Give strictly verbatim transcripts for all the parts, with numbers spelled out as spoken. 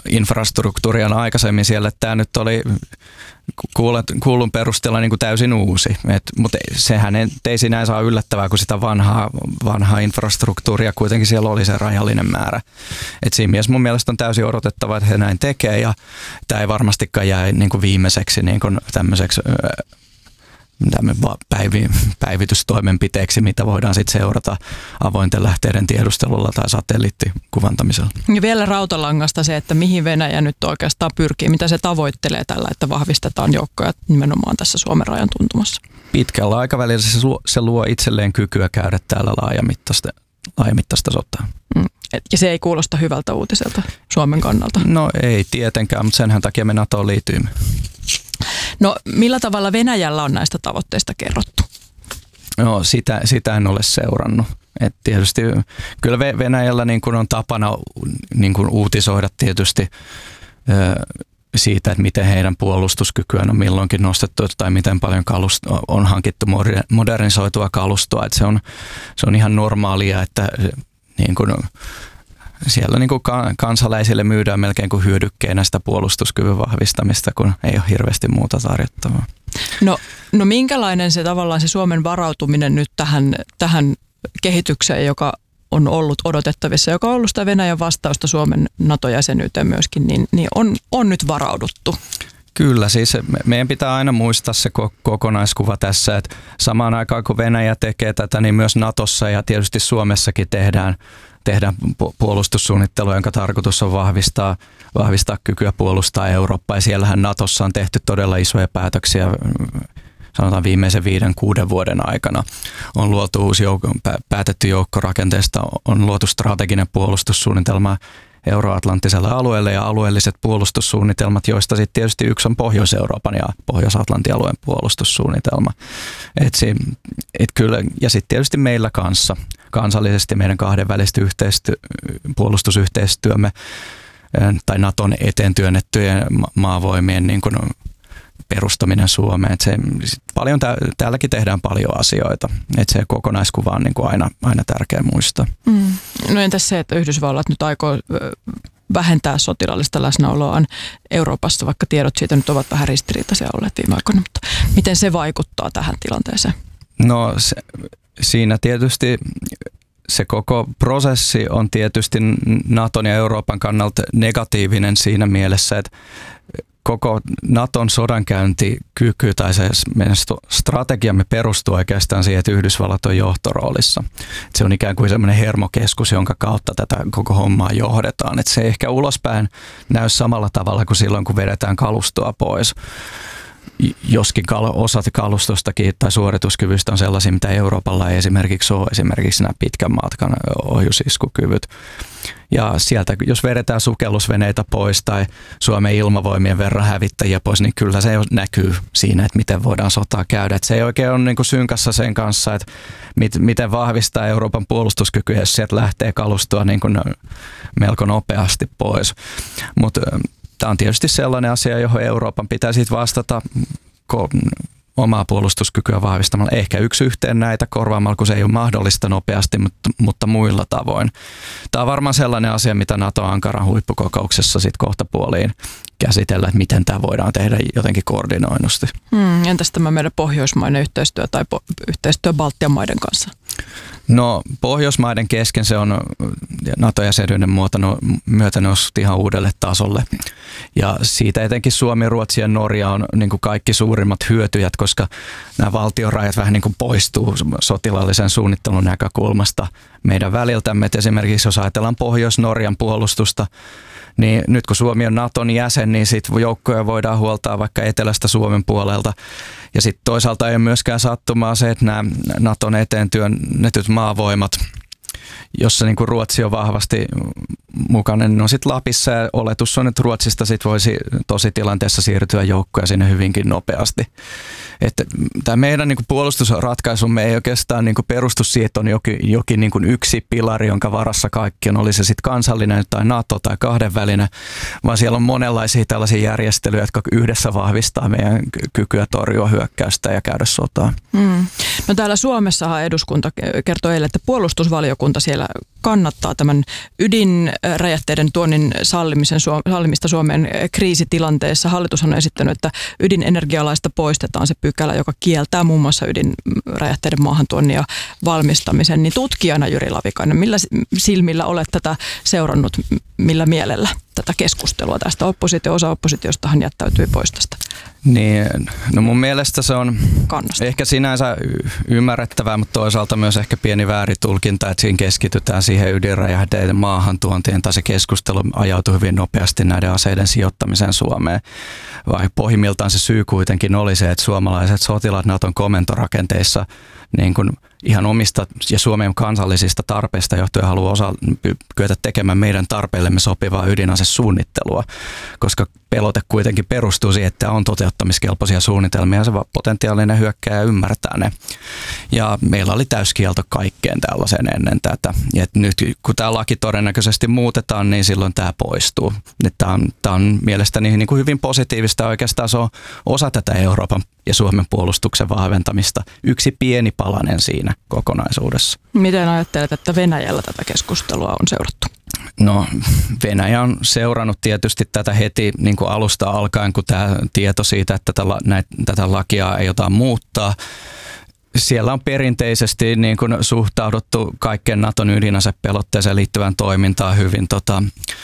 infrastruktuuria aikaisemmin siellä, että tämä nyt oli kuulun perusteella niin kuin täysin uusi. Mutta sehän ei sinänsä saa yllättävää, kun sitä vanhaa, vanhaa infrastruktuuria kuitenkin siellä oli se rajallinen määrä. Et siinä mielessä mun mielestä on täysin odotettava, että he näin tekee ja tämä ei varmastikaan jää niin kuin viimeiseksi niin kuin tämmöiseksi päivi, päivitystoimenpiteeksi, mitä voidaan sitten seurata avointen lähteiden tiedustelulla tai satelliittikuvantamisella. Ja vielä rautalangasta se, että mihin Venäjä nyt oikeastaan pyrkii, mitä se tavoittelee tällä, että vahvistetaan joukkoja nimenomaan tässä Suomen rajan tuntumassa. Pitkällä aikavälillä se luo, se luo itselleen kykyä käydä täällä laajamittaista, laajamittaista sotaa. Mm. Ja se ei kuulosta hyvältä uutiselta Suomen kannalta. No ei tietenkään, mutta senhän takia me NATOon liityimme. No millä tavalla Venäjällä on näistä tavoitteista kerrottu? No sitä, sitä en ole seurannut. Et tietysti kyllä Venäjällä niin kuin on tapana niin kuin uutisoida tietysti ö, siitä, että miten heidän puolustuskykyään on milloinkin nostettu tai miten paljon kalusto, on hankittu modernisoitua kalustoa. Et se, on, se on ihan normaalia, että niin kuin siellä niin kuin kansalaisille myydään melkein kuin hyödykkeenä sitä puolustuskyvyn vahvistamista, kun ei ole hirveästi muuta tarjottavaa. No, no minkälainen se tavallaan se Suomen varautuminen nyt tähän, tähän kehitykseen, joka on ollut odotettavissa, joka on ollut sitä Venäjän vastausta Suomen NATO-jäsenyyteen myöskin, niin, niin on, on nyt varauduttu? Kyllä, siis meidän pitää aina muistaa se kokonaiskuva tässä, että samaan aikaan kun Venäjä tekee tätä, niin myös NATOssa ja tietysti Suomessakin tehdään tehdään puolustussuunnittelua, jonka tarkoitus on vahvistaa, vahvistaa kykyä puolustaa Eurooppaa. Ja siellähän NATOssa on tehty todella isoja päätöksiä, sanotaan viimeisen viiden, kuuden vuoden aikana. On luotu uusi joukko, päätetty joukkorakenteesta, on luotu strateginen puolustussuunnitelma euroatlanttiselle alueelle ja alueelliset puolustussuunnitelmat, joista sitten tietysti yksi on Pohjois-Euroopan ja Pohjois-Atlantin alueen puolustussuunnitelma. Et si, et kyllä, ja sitten tietysti meillä kanssa, kansallisesti meidän kahdenvälistä yhteistyö, puolustusyhteistyömme tai NATOn eteen työnnettyjen maavoimien niin kun perustaminen Suomeen. Et se, paljon tä, täälläkin tehdään paljon asioita. Et se kokonaiskuva on niin kuin aina, aina tärkeä muistaa. Mm. No entäs se, että Yhdysvallat nyt aikoo vähentää sotilaallista läsnäoloaan Euroopassa, vaikka tiedot siitä nyt ovat vähän ristiriitaisia olleet viime aikoina, mutta miten se vaikuttaa tähän tilanteeseen? No se, siinä tietysti se koko prosessi on tietysti NATOn ja Euroopan kannalta negatiivinen siinä mielessä, että koko NATOn sodankäyntikyky tai se meidän strategiamme perustuu oikeastaan siihen, että Yhdysvallat on johtoroolissa. Se on ikään kuin semmoinen hermokeskus, jonka kautta tätä koko hommaa johdetaan. Et se ei ehkä ulospäin näy samalla tavalla kuin silloin, kun vedetään kalustoa pois. Joskin osat kalustostakin tai suorituskyvystä on sellaisia, mitä Euroopalla ei esimerkiksi ole, esimerkiksi nämä pitkän matkan ohjusiskukyvyt. Ja sieltä, jos vedetään sukellusveneitä pois tai Suomen ilmavoimien verran hävittäjiä pois, niin kyllä se näkyy siinä, että miten voidaan sotaa käydä. Että se ei oikein ole niin kuin synkassa sen kanssa, että mit, miten vahvistaa Euroopan puolustuskykyä, jos sieltä lähtee kalustoa niin kuin melko nopeasti pois. Mutta tämä on tietysti sellainen asia, johon Euroopan pitää sitten vastata omaa puolustuskykyä vahvistamalla. Ehkä yksi yhteen näitä korvaamalla, kun se ei ole mahdollista nopeasti, mutta, mutta muilla tavoin. Tämä on varmaan sellainen asia, mitä NATO-Ankaran huippukokouksessa sitten kohta puoliin käsitellä, että miten tämä voidaan tehdä jotenkin koordinoinnusti. Hmm, entäs tämä meidän pohjoismainen yhteistyö tai po- yhteistyö Baltian maiden kanssa? No Pohjoismaiden kesken se on NATO-jäsenyyden myötä noussut ihan uudelle tasolle. Ja siitä etenkin Suomi, Ruotsi ja Norja on niin kuin kaikki suurimmat hyötyjät, koska nämä valtionrajat vähän niin kuin poistuu sotilaallisen suunnittelun näkökulmasta meidän väliltämme. Et esimerkiksi jos ajatellaan Pohjois-Norjan puolustusta, niin nyt kun Suomi on NATOn jäsen, niin sitten joukkoja voidaan huoltaa vaikka etelästä Suomen puolelta. Ja sitten toisaalta ei ole myöskään sattumaa se, että nämä NATOn eteen työnnetyt maavoimat, jossa niin kuin Ruotsi on vahvasti mukana, niin on sitten Lapissa ja oletus on, että Ruotsista sitten voisi tositilanteessa siirtyä joukkoja sinne hyvinkin nopeasti. Että tämä meidän niin kuin puolustusratkaisumme ei oikeastaan niin kuin perustu siihen, että on jokin, jokin niin kuin yksi pilari, jonka varassa kaikki on, oli se sitten kansallinen tai NATO tai kahdenvälinen, vaan siellä on monenlaisia tällaisia järjestelyjä, jotka yhdessä vahvistaa meidän kykyä torjua hyökkäystä ja käydä sotaa. Mm. No täällä Suomessahan eduskunta kertoi eilen, että puolustusvaliokunta valtuuskunta siellä kannattaa tämän ydinräjähteiden tuonnin sallimisen, sallimista Suomen kriisitilanteessa. Hallitus on esittänyt, että ydinenergialaista poistetaan se pykälä, joka kieltää muun muassa ydinräjähteiden maahantuonnin ja valmistamisen. Niin tutkijana Jyri Lavikainen, millä silmillä olet tätä seurannut, millä mielellä tätä keskustelua tästä? Oppositio, osa oppositiostahan jättäytyi pois tästä. Niin, no mun mielestä se on kannasta. Ehkä sinänsä ymmärrettävää, mutta toisaalta myös ehkä pieni vääritulkinta, että siinä keskitytään siihen ydinräjähteiden maahantuontiin, tai se keskustelu ajautui hyvin nopeasti näiden aseiden sijoittamiseen Suomeen. Vai pohjimmiltaan se syy kuitenkin oli se, että suomalaiset sotilaat Naton komentorakenteissa niin kuin ihan omista ja Suomen kansallisista tarpeista johtuen haluaa osa, kyetä tekemään meidän tarpeillemme sopivaa ydinasesuunnittelua, koska pelote kuitenkin perustuu siihen, että on toteuttamiskelpoisia suunnitelmia ja se potentiaalinen hyökkääjä ymmärtää ne. Ja meillä oli täyskielto kaikkeen tällaisen ennen tätä. Ja nyt kun tämä laki todennäköisesti muutetaan, niin silloin tämä poistuu. Tämä on, tämä on mielestäni niin kuin hyvin positiivista. Oikeastaan se on osa tätä Euroopan ja Suomen puolustuksen vahventamista. Yksi pieni palanen siinä kokonaisuudessa. Miten ajattelet, että Venäjällä tätä keskustelua on seurattu? No, Venäjä on seurannut tietysti tätä heti niin kuin alusta alkaen, kun tämä tieto siitä, että tätä, näitä, tätä lakia ei ota muuttaa. Siellä on perinteisesti niin kuin suhtauduttu kaikkeen Naton ydinasepelotteeseen liittyvään toimintaan hyvin tota,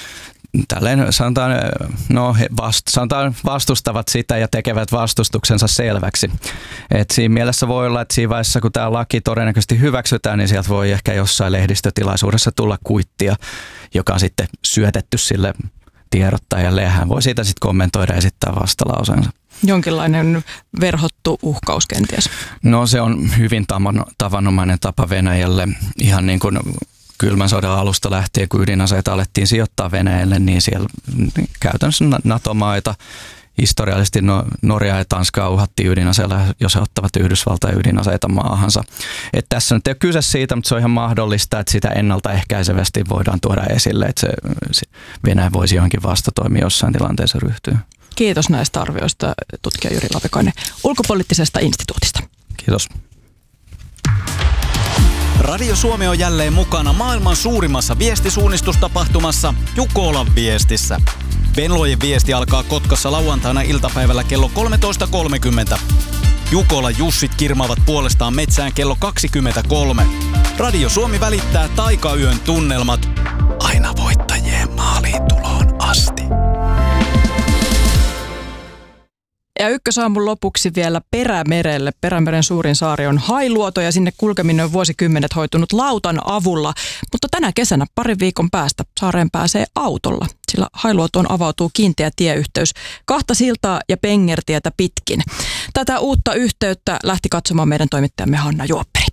tälleen sanotaan, no, he vast, sanotaan vastustavat sitä ja tekevät vastustuksensa selväksi. Et siinä mielessä voi olla, että siinä vaiheessa, kun tämä laki todennäköisesti hyväksytään, niin sieltä voi ehkä jossain lehdistötilaisuudessa tulla kuittia, joka on sitten syötetty sille tiedottajalle, ja hän voi siitä sitten kommentoida ja esittää vastalauseensa. Jonkinlainen verhottu uhkaus kenties? No se on hyvin tavanomainen tapa Venäjälle, ihan niin kuin kylmän sodan alusta lähtien, kun ydinaseita alettiin sijoittaa Venäjälle, niin siellä käytännössä NATO-maita, historiallisesti Norja ja Tanskaa uhattiin ydinaseilla, jos he ottavat Yhdysvaltain ydinaseita maahansa. Et tässä nyt ei ole kyse siitä, mutta se on ihan mahdollista, että sitä ennaltaehkäisevästi voidaan tuoda esille, että se, se Venäjä voisi johonkin vastatoimia jossain tilanteessa ryhtyä. Kiitos näistä arvioista, tutkija Jyri Lavikainen Ulkopoliittisesta instituutista. Kiitos. Radio Suomi on jälleen mukana maailman suurimmassa viestisuunnistustapahtumassa Jukolan viestissä. Venlojen viesti alkaa Kotkassa lauantaina iltapäivällä kello kolmetoista kolmekymmentä. Jukolan Jussit kirmaavat puolestaan metsään kello kaksikymmentäkolme. Radio Suomi välittää taikayön tunnelmat aina voittajien maaliin tuloon asti. Ja ykkösaamun lopuksi vielä Perämerelle. Perämeren suurin saari on Hailuoto ja sinne kulkeminen on vuosikymmenet hoitunut lautan avulla. Mutta tänä kesänä parin viikon päästä saareen pääsee autolla, sillä Hailuotoon avautuu kiinteä tieyhteys kahta siltaa ja pengertietä pitkin. Tätä uutta yhteyttä lähti katsomaan meidän toimittajamme Hanna Juopperi.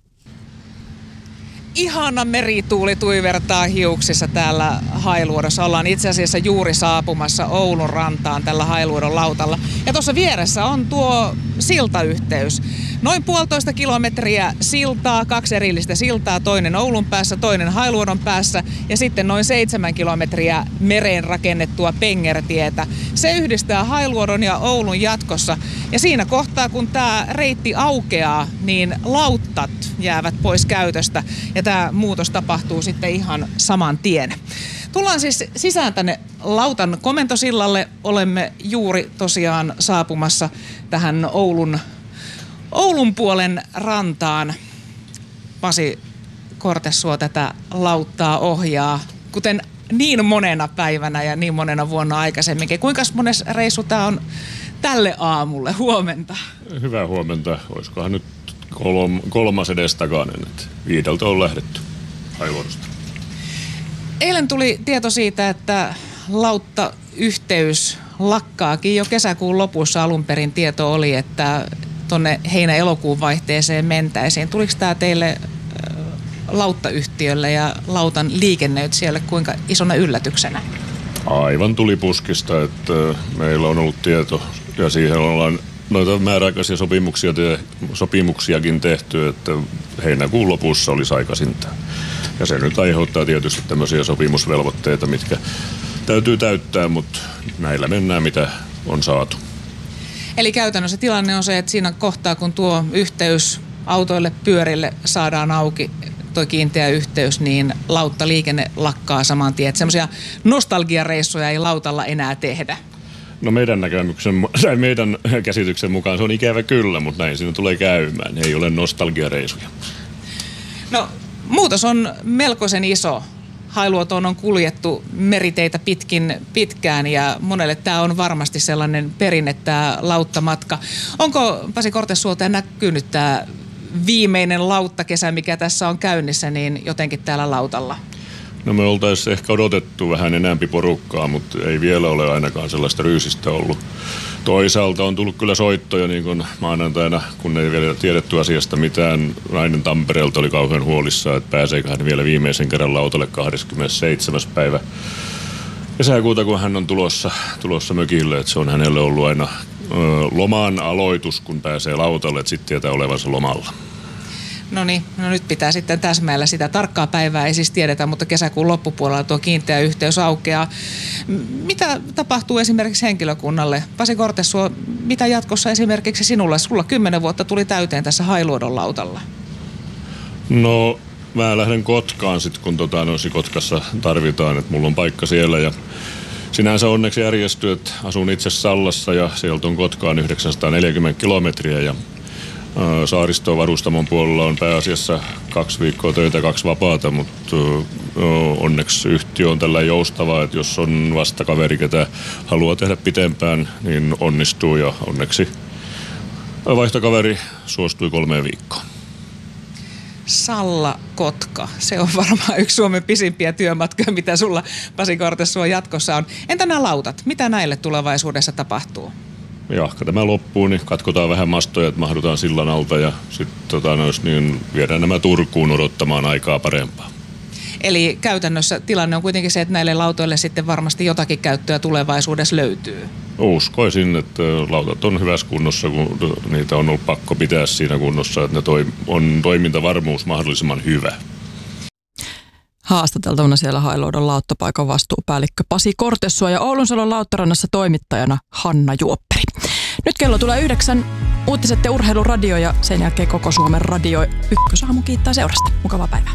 Ihana merituuli tuivertaa hiuksissa täällä Hailuodossa. Ollaan itse asiassa juuri saapumassa Oulun rantaan tällä Hailuodon lautalla. Ja tuossa vieressä on tuo siltayhteys. Noin puolitoista kilometriä siltaa, kaksi erillistä siltaa, toinen Oulun päässä, toinen Hailuodon päässä ja sitten noin seitsemän kilometriä mereen rakennettua pengertietä. Se yhdistää Hailuodon ja Oulun jatkossa. Ja siinä kohtaa, kun tämä reitti aukeaa, niin lauttat jäävät pois käytöstä ja tämä muutos tapahtuu sitten ihan saman tien. Tullaan siis sisään tänne lautan komentosillalle. Olemme juuri tosiaan saapumassa tähän Oulun, Oulun puolen rantaan. Pasi Kortesuo tätä lauttaa ohjaa, kuten niin monena päivänä ja niin monena vuonna aikaisemminkin. Kuinka mones reissu tämä on tälle aamulle? Huomenta. Hyvää huomenta. Olisikohan nyt kolm, kolmas edestakainen, että viideltä on lähdetty Hailuodosta. Eilen tuli tieto siitä, että lauttayhteys lakkaakin jo kesäkuun lopussa. Alun perin tieto oli, että tuonne heinä-elokuun vaihteeseen mentäisiin. Tuliko tämä teille lauttayhtiölle ja lautan liikennöitsijälle kuinka isona yllätyksenä? Aivan tuli puskista, että meillä on ollut tieto ja siihen ollaan noita määräaikaisia sopimuksia te, sopimuksiakin tehty, että heinäkuun lopussa olisi aikaisinta. Ja se nyt aiheuttaa tietysti tämmöisiä sopimusvelvoitteita, mitkä täytyy täyttää, mutta näillä mennään mitä on saatu. Eli käytännössä tilanne on se, että siinä kohtaa kun tuo yhteys autoille, pyörille saadaan auki, tuo kiinteä yhteys, niin lauttaliikenne lakkaa saman tien. Että semmoisia nostalgiareissuja ei lautalla enää tehdä. No meidän näkemyksen, tai meidän käsityksen mukaan se on ikävä kyllä, mutta näin siinä tulee käymään. Ei ole nostalgiareisuja. No muutos on melkoisen iso. Hailuotoon on kuljettu meriteitä pitkin pitkään ja monelle tämä on varmasti sellainen perinne, tämä lauttamatka. Onko Pasi Kortesuolta näkynyt tämä viimeinen lauttakesä, mikä tässä on käynnissä, niin jotenkin täällä lautalla? No me oltaisiin ehkä odotettu vähän enemmän porukkaa, mutta ei vielä ole ainakaan sellaista ryysistä ollut. Toisaalta on tullut kyllä soittoja niin kuin maanantaina, kun ei vielä tiedetty asiasta mitään. Nainen Tampereelta oli kauhean huolissaan, että pääseekö hän vielä viimeisen kerran lautalle kahdeskymmenesseitsemäs päivä kesäkuuta, kun hän on tulossa, tulossa mökille. Että se on hänelle ollut aina ö, loman aloitus, kun pääsee lautalle, että sitten tietää olevansa lomalla. No niin, no nyt pitää sitten täsmäillä sitä. Tarkkaa päivää ei siis tiedetä, mutta kesäkuun loppupuolella tuo kiinteä yhteys aukeaa. Mitä tapahtuu esimerkiksi henkilökunnalle? Pasi Kortesuo, mitä jatkossa esimerkiksi sinulle? Sulla kymmenen vuotta tuli täyteen tässä Hailuodon lautalla. No mä lähden Kotkaan sitten, kun tota, noissa Kotkassa tarvitaan, että mulla on paikka siellä ja sinänsä onneksi järjestyy, että asun itse Sallassa ja sieltä on Kotkaan yhdeksänsataaneljäkymmentä kilometriä ja Saaristoon varustamon puolella on pääasiassa kaksi viikkoa töitä, kaksi vapaata, mutta onneksi yhtiö on tällä joustavaa, että jos on vastakaveri, ketä haluaa tehdä pitempään, niin onnistuu ja onneksi vaihtokaveri suostui kolmeen viikkoon. Salla-Kotka, se on varmaan yksi Suomen pisimpiä työmatkoja, mitä sulla Pasi Kortesuo jatkossa on. Entä nämä lautat? Mitä näille tulevaisuudessa tapahtuu? Jahka tämä loppuu, niin katkotaan vähän mastoja, että mahdutaan sillan alta ja sitten tota, niin viedään nämä Turkuun odottamaan aikaa parempaa. Eli käytännössä tilanne on kuitenkin se, että näille lautoille sitten varmasti jotakin käyttöä tulevaisuudessa löytyy. Uskoisin, että lautat on hyvässä kunnossa, kun niitä on ollut pakko pitää siinä kunnossa, että ne toi, on toimintavarmuus mahdollisimman hyvä. Haastateltavana siellä Hailuodon lauttapaikan vastuupäällikkö Pasi Kortesuo ja Oulunsalon lauttarannassa toimittajana Hanna Juopperi. Nyt kello tulee yhdeksän, uutiset ja urheiluradio ja sen jälkeen koko Suomen radio. Ykkösaamu kiittää seurasta. Mukavaa päivää.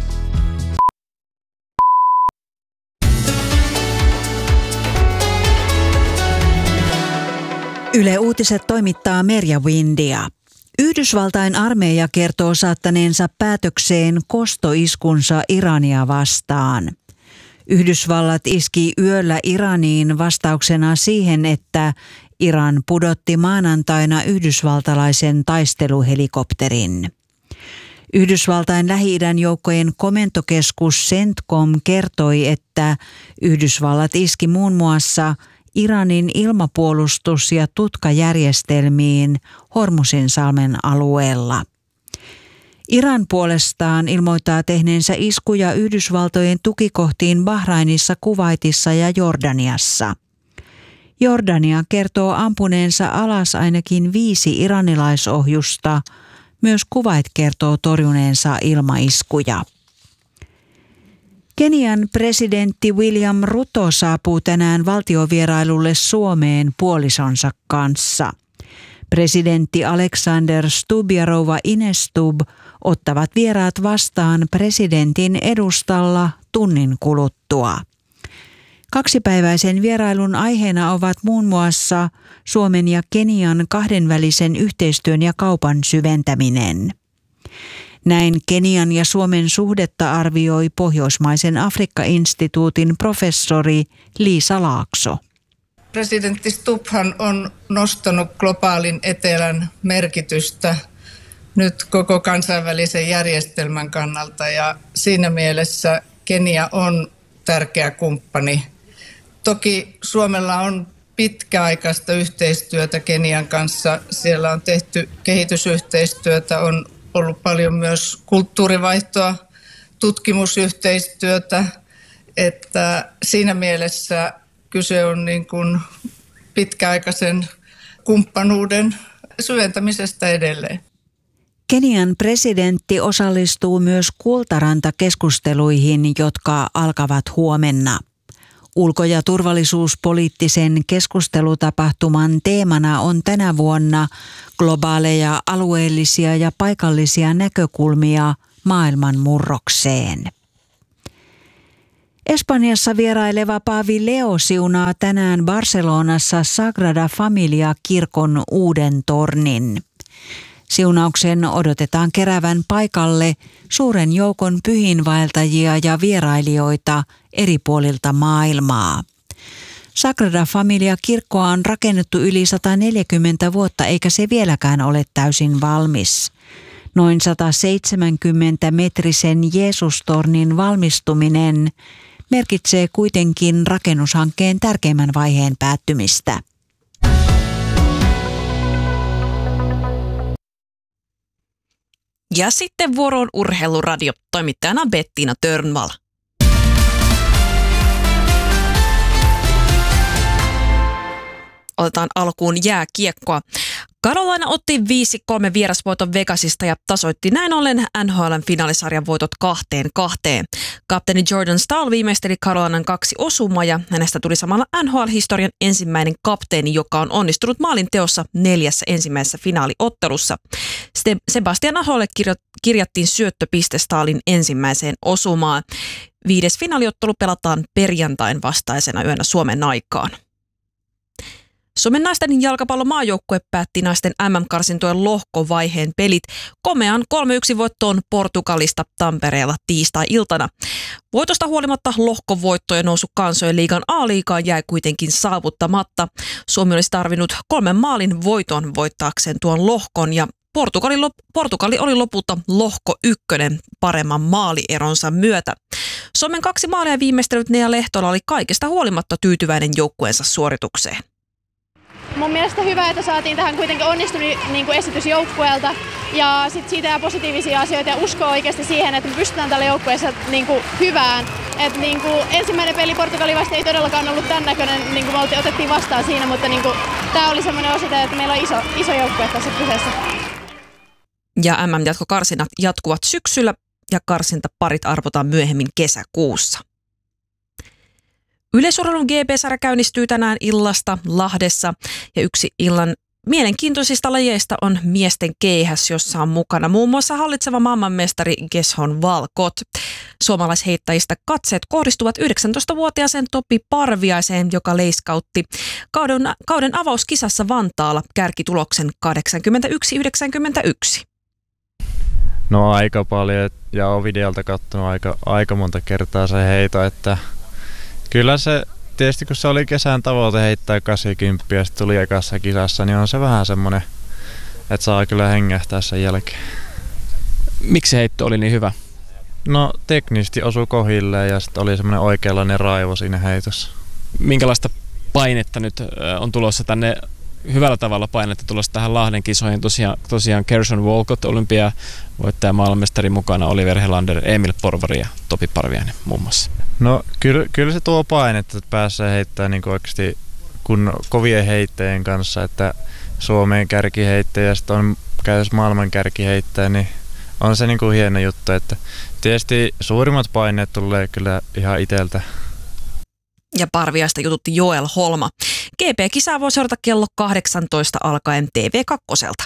Yle Uutiset toimittaa Merja Windia. Yhdysvaltain armeija kertoo saattaneensa päätökseen kostoiskunsa Irania vastaan. Yhdysvallat iski yöllä Iraniin vastauksena siihen, että Iran pudotti maanantaina yhdysvaltalaisen taisteluhelikopterin. Yhdysvaltain Lähi-idän joukkojen komentokeskus CENTCOM kertoi, että Yhdysvallat iski muun muassa Iranin ilmapuolustus- ja tutkajärjestelmiin Hormuzinsalmen alueella. Iran puolestaan ilmoittaa tehneensä iskuja Yhdysvaltojen tukikohtiin Bahrainissa, Kuwaitissa ja Jordaniassa. Jordania kertoo ampuneensa alas ainakin viisi iranilaisohjusta. Myös Kuwait kertoo torjuneensa ilmaiskuja. Kenian presidentti William Ruto saapuu tänään valtiovierailulle Suomeen puolisonsa kanssa. Presidentti Alexander Stubb ja rouva Ines Stubb ottavat vieraat vastaan presidentin edustalla tunnin kuluttua. Kaksipäiväisen vierailun aiheena ovat muun muassa Suomen ja Kenian kahdenvälisen yhteistyön ja kaupan syventäminen. Näin Kenian ja Suomen suhdetta arvioi Pohjoismaisen Afrikka-instituutin professori Liisa Laakso. Presidentti Stubbhan on nostanut globaalin etelän merkitystä nyt koko kansainvälisen järjestelmän kannalta ja siinä mielessä Kenia on tärkeä kumppani. Toki Suomella on pitkäaikaista yhteistyötä Kenian kanssa. Siellä on tehty kehitysyhteistyötä, on ollut paljon myös kulttuurivaihtoa, tutkimusyhteistyötä, että siinä mielessä kyse on niin kuin pitkäaikaisen kumppanuuden syventämisestä edelleen. Kenian presidentti osallistuu myös Kultaranta-keskusteluihin, jotka alkavat huomenna. Ulko- ja turvallisuuspoliittisen keskustelutapahtuman teemana on tänä vuonna globaaleja, alueellisia ja paikallisia näkökulmia maailman murrokseen. Espanjassa vieraileva paavi Leo siunaa tänään Barcelonassa Sagrada Familia-kirkon uuden tornin. Siunauksen odotetaan keräävän paikalle suuren joukon pyhiinvaeltajia ja vierailijoita eri puolilta maailmaa. Sagrada Familia-kirkkoa on rakennettu yli sata neljäkymmentä vuotta eikä se vieläkään ole täysin valmis. Noin sata seitsemänkymmentä metrisen Jeesustornin valmistuminen merkitsee kuitenkin rakennushankkeen tärkeimmän vaiheen päättymistä. Ja sitten vuoroon Urheiluradio, toimittajana Bettina Törnvall. Otetaan alkuun jääkiekkoa. Carolina otti viisi kolme vierasvoiton Vegasista ja tasoitti näin ollen N H L:n finaalisarjan voitot kahteen kahteen. Kapteeni Jordan Staal viimeisteli Carolinan kaksi osumaa ja hänestä tuli samalla N H L-historian ensimmäinen kapteeni, joka on onnistunut maalin teossa neljässä ensimmäisessä finaaliottelussa. Sebastian Aholle kirjattiin syöttöpiste Staalin ensimmäiseen osumaan. Viides finaaliottelu pelataan perjantain vastaisena yönä Suomen aikaan. Suomen naisten jalkapallon maajoukkue päätti naisten M M-karsintojen lohkovaiheen pelit komean kolme yksi voittoon Portugalista Tampereella tiistai-iltana. Voitosta huolimatta lohkovoittojen nousu kansojen liigan A-liigaan jäi kuitenkin saavuttamatta. Suomi olisi tarvinnut kolmen maalin voiton voittaakseen tuon lohkon ja Portugali, Portugali oli lopulta lohko ykkönen paremman maalieronsa myötä. Suomen kaksi maalia viimeistellyt Nea Lehtola oli kaikesta huolimatta tyytyväinen joukkueensa suoritukseen. Mun mielestä hyvä, että saatiin tähän kuitenkin onnistunut niin kuin esitys joukkueelta ja sit siitä jää positiivisia asioita ja uskoo oikeasti siihen, että me pystytään tällä joukkueessa niin kuin hyvään. Et niin kuin ensimmäinen peli Portugali vasta ei todellakaan ollut tämän näköinen, niin kuin me otettiin vastaan siinä, mutta niin kuin, tää oli semmoinen osoite, että meillä on iso, iso joukkue tässä kyseessä. Ja M M-jatkokarsinnat jatkuvat syksyllä ja karsintaparit arvotaan myöhemmin kesäkuussa. Yleisurheilun G P-sarja käynnistyy tänään illasta Lahdessa ja yksi illan mielenkiintoisista lajeista on miesten keihäs, jossa on mukana muun muassa hallitseva maailmanmestari Geshon Walcott. Suomalaisheittäjistä katseet kohdistuvat yhdeksäntoistavuotiaaseen Topi Parviaiseen, joka leiskautti kauden, kauden avauskisassa Vantaalla kärkituloksen kahdeksankymmentäyksi yhdeksänkymmentäyksi. No aika paljon ja olen videolta katsonut aika, aika monta kertaa se heito, että kyllä se, tietysti kun se oli kesän tavoite heittää kahdeksankymmentä ja sitten tuli ekassa kisassa, niin on se vähän semmoinen, että saa kyllä hengähtää sen jälkeen. Miksi se heitto oli niin hyvä? No teknisesti osui kohilleen ja sitten oli semmoinen oikeanlainen raivo siinä heitossa. Minkälaista painetta nyt on tulossa tänne, hyvällä tavalla painetta tulossa tähän Lahden kisoihin? Tosiaan, tosiaan Geshon Walcott, olympiavoittaja, maailmanmestari mukana, Oliver Helander, Emil Porvari ja Topi Parviainen muun muassa. No kyllä, kyllä se tuo painetta, että pääsee heittämään niin oikeasti kun kovien heittäjien kanssa, että Suomeen kärkiheittäjä ja sitten on käytössä maailman kärkiheittäjä, niin on se niin kuin hieno juttu, että tietysti suurimmat paineet tulee kyllä ihan itseltä. Ja Parviaista jututti Joel Holma. G P-kisaa voi seurata kello kahdeksantoista alkaen T V kakkoselta.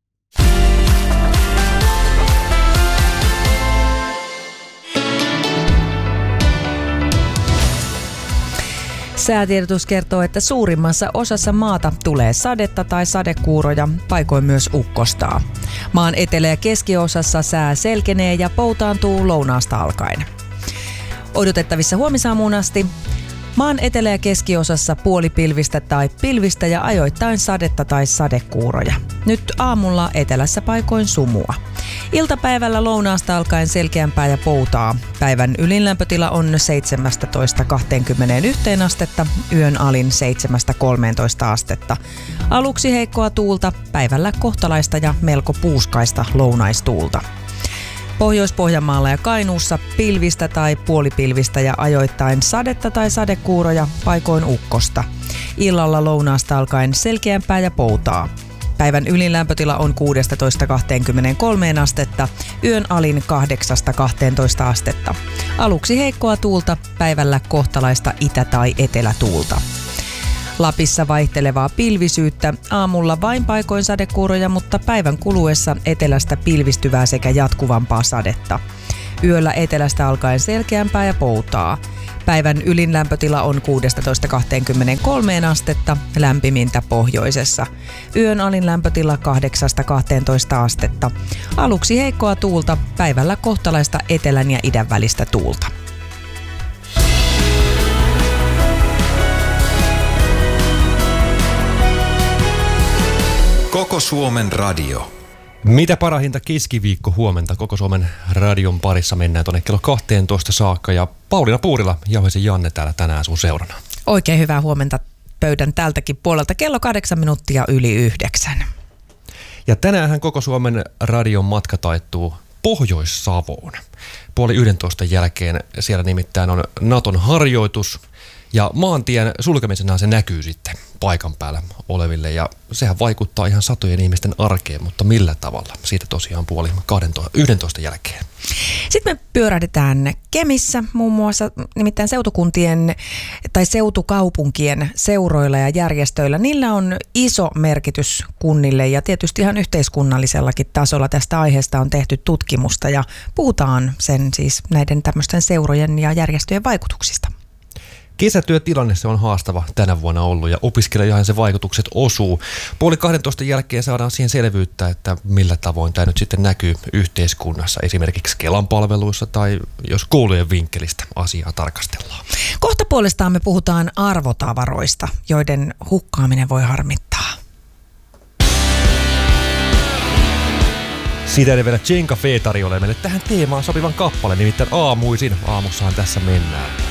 Säätiedotus kertoo, että suurimmassa osassa maata tulee sadetta tai sadekuuroja, paikoin myös ukkostaa. Maan etelä- ja keskiosassa sää selkenee ja poutaantuu lounaasta alkaen. Odotettavissa huomisaamuun asti maan etelä- ja keskiosassa puolipilvistä tai pilvistä ja ajoittain sadetta tai sadekuuroja. Nyt aamulla etelässä paikoin sumua. Iltapäivällä lounaasta alkaen selkeämpää ja poutaa. Päivän ylinlämpötila on seitsemästätoista kaksikymmentäyksi astetta, yön alin seitsemästä kolmeentoista astetta. Aluksi heikkoa tuulta, päivällä kohtalaista ja melko puuskaista lounaistuulta. Pohjois-Pohjanmaalla ja Kainuussa pilvistä tai puolipilvistä ja ajoittain sadetta tai sadekuuroja, paikoin ukkosta. Illalla lounaasta alkaen selkeämpää ja poutaa. Päivän ylinlämpötila on kuusitoista kaksikymmentäkolme astetta, yön alin kahdeksasta kahteentoista astetta. Aluksi heikkoa tuulta, päivällä kohtalaista itä- tai etelätuulta. Lapissa vaihtelevaa pilvisyyttä, aamulla vain paikoin sadekuuroja, mutta päivän kuluessa etelästä pilvistyvää sekä jatkuvampaa sadetta. Yöllä etelästä alkaen selkeämpää ja poutaa. Päivän ylin lämpötila on kuusitoista kaksikymmentäkolme astetta, lämpimintä pohjoisessa. Yön alin lämpötila kahdeksasta kahteentoista astetta. Aluksi heikkoa tuulta, päivällä kohtalaista etelän ja idän välistä tuulta. Koko Suomen radio. Mitä parahinta keskiviikko huomenta Koko Suomen radion parissa mennään tuonne kello kahteentoista saakka ja Pauliina Puurila, Jauhisen Janne täällä tänään sun seurana. Oikein hyvää huomenta pöydän tältäkin puolelta kello kahdeksan minuuttia yli yhdeksän. Ja tänäänhän Koko Suomen radion matka taittuu Pohjois-Savoon. Puoli yhdentoista jälkeen siellä nimittäin on Naton harjoitus ja maantien sulkemisena se näkyy sitten paikan päällä oleville ja sehän vaikuttaa ihan satojen ihmisten arkeen, mutta millä tavalla? Siitä tosiaan puoli yhdentoista jälkeen. Sitten me pyörähdetään Kemissä muun muassa, nimittäin seutukuntien tai seutukaupunkien seuroilla ja järjestöillä. Niillä on iso merkitys kunnille ja tietysti ihan yhteiskunnallisellakin tasolla tästä aiheesta on tehty tutkimusta ja puhutaan sen siis näiden tämmöisten seurojen ja järjestöjen vaikutuksista. Kesätyötilanne se on haastava tänä vuonna ollut ja opiskelijoihin se vaikutukset osuu. Puoli kahdentoista jälkeen saadaan siihen selvyyttä, että millä tavoin tämä nyt sitten näkyy yhteiskunnassa, esimerkiksi Kelan palveluissa tai jos koulujen vinkkelistä asiaa tarkastellaan. Kohta puolestaan me puhutaan arvotavaroista, joiden hukkaaminen voi harmittaa. Siitä edelleen Jenka Fee tarjoilee meille tähän teemaan sopivan kappaleen, nimittäin aamuisin. Aamussahan tässä mennään.